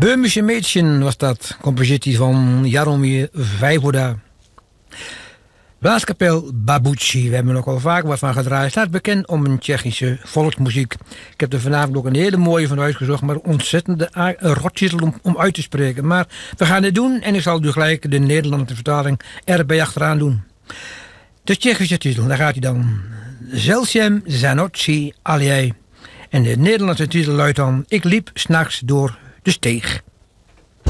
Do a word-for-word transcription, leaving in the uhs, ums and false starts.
Böhmische Mädchen was dat, compositie van Jaromir Vijvoda. Blaaskapel Babuchi, we hebben er ook al vaak wat van gedraaid. Staat bekend om een Tsjechische volksmuziek. Ik heb er vanavond ook een hele mooie van uitgezocht, maar ontzettende rottitel om, om uit te spreken. Maar we gaan het doen en ik zal dus gelijk de Nederlandse vertaling erbij achteraan doen. De Tsjechische titel, daar gaat hij dan. Zelchem Zanoci Aljij. En de Nederlandse titel luidt dan: Ik liep s'nachts door de steeg.